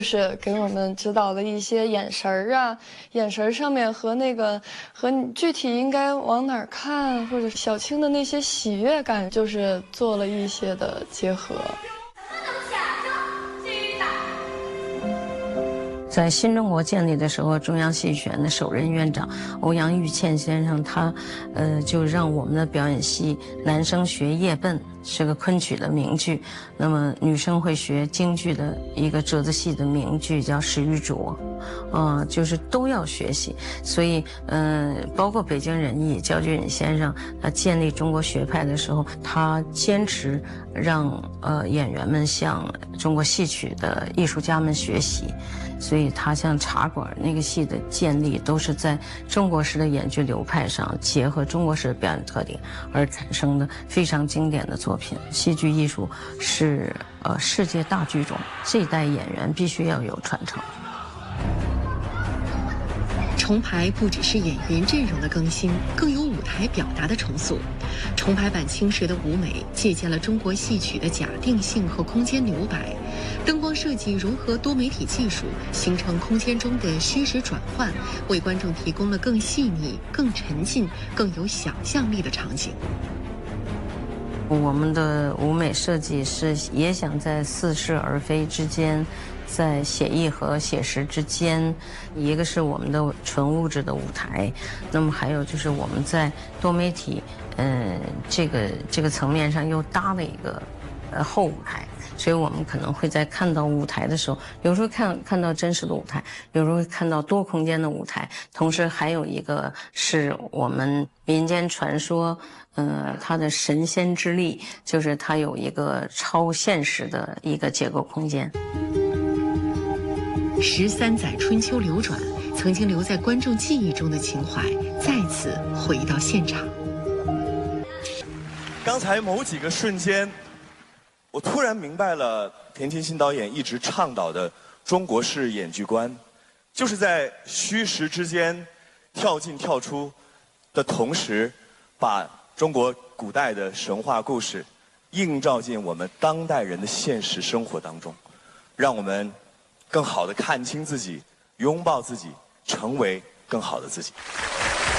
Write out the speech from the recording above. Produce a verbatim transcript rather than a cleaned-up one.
就是给我们指导了一些眼神儿啊，眼神儿上面和那个和你具体应该往哪儿看，或者小青的那些喜悦感，就是做了一些的结合。 在新中国建立的时候，中央戏剧学院的首任院长欧阳玉倩先生，他，呃，就让我们的表演系男生学叶贲，是个昆曲的名剧，那么女生会学京剧的一个折子戏的名剧叫《石玉镯》，呃，就是都要学习。所以，嗯、呃，包括北京人艺焦俊先生，他建立中国学派的时候，他坚持让呃演员们向中国戏曲的艺术家们学习。所以他像茶馆那个戏的建立，都是在中国式的演剧流派上结合中国式的表演特点而产生的非常经典的作品。戏剧艺术是呃世界大剧种，这一代演员必须要有传承。 重排不只是演员阵容的更新，更有舞台表达的重塑。重排版《青蛇》的舞美借鉴了中国戏曲的假定性和空间留白，灯光设计融合多媒体技术，形成空间中的虚实转换，为观众提供了更细腻、更沉浸、更有想象力的场景。 我们的舞美设计是也想在似是而非之间，在写意和写实之间，一个是我们的纯物质的舞台，那么还有就是我们在多媒体，嗯、呃，这个这个层面上又搭了一个呃后舞台，所以我们可能会在看到舞台的时候，有时候看看到真实的舞台，有时候会看到多空间的舞台，同时还有一个是我们民间传说。呃，它的神仙之力，就是它有一个超现实的一个结构空间。 十三载春秋流转，曾经留在观众记忆中的情怀，再次回到现场。 刚才某几个瞬间，我突然明白了田沁鑫导演一直倡导的中国式演剧观，就是在虚实之间跳进跳出的同时，把中国古代的神话故事映照进我们当代人的现实生活当中，让我们更好地看清自己，拥抱自己，成为更好的自己。